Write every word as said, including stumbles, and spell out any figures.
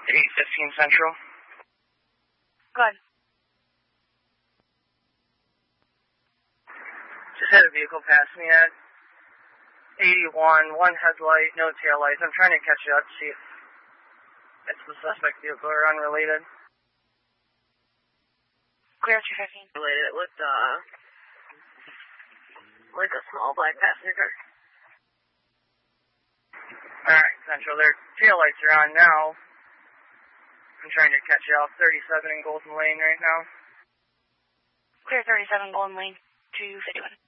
eight fifteen Central. Go ahead. Just had a vehicle pass me at eighty-one, one headlight, no tail lights. I'm trying to catch it up to see if it's the suspect vehicle or unrelated. Clear two fifteen. Related, it looked, uh, like a small black passenger car. Alright, Central, their tail lights are on now. I'm trying to catch you off thirty-seven in Golden Lane right now. Clear thirty-seven Golden Lane, two fifty-one.